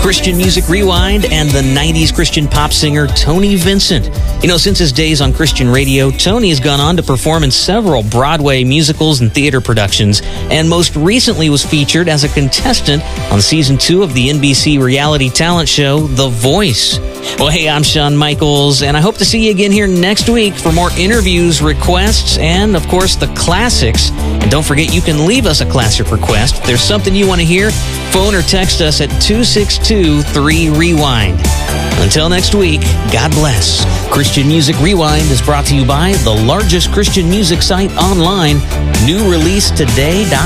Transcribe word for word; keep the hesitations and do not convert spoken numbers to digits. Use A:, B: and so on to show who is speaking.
A: Christian Music Rewind, and the nineties Christian pop singer Tony Vincent. You know, since his days on Christian radio, Tony has gone on to perform in several Broadway musicals and theater productions, and most recently was featured as a contestant on season two of the N B C reality talent show, The Voice. Well, hey, I'm Shawn Michaels, and I hope to see you again here next week for more interviews, requests, and, of course, the classics. And don't forget, you can leave us a classic request. If there's something you want to hear, phone or text us at two six two, three, rewind. Until next week, God bless. Christian Music Rewind is brought to you by the largest Christian music site online, new release today dot com.